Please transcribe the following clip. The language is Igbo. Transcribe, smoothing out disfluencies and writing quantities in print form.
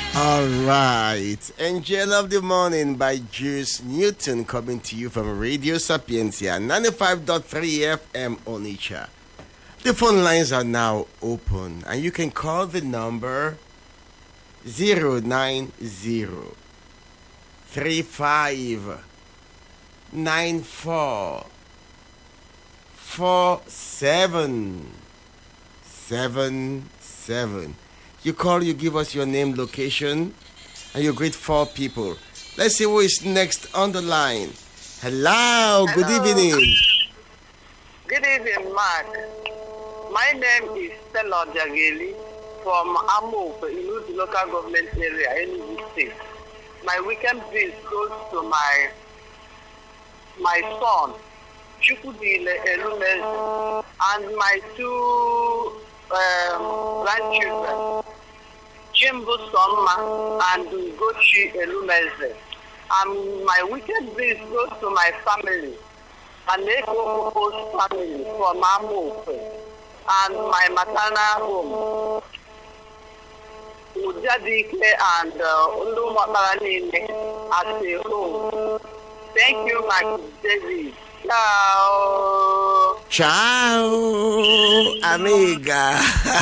All right. Angel of the Morning by Juice Newton coming to you from Radio Sapientia 95.3 FM Onitsha. The phone lines are now open and you can call the number 090 35 94 4777. You call, you give us your name, location, and you greet 4 people. Let's see who is next on the line. Hello. Good evening. Good evening, Mark. My name is Stella Jageli from Amov, in the local government area, Enugu State. My weekend visit goes to my son, Chukudile Elumez, and my 2 grandchildren, Jimbo Soma and Gochi Elumeze. And my weekend visit goes to my family, Aneko Popo's family from Amov, and my maternal home, Ujadike and Ulumaranine at the home. Thank you, Mike David. Ciao. Ciao, amiga.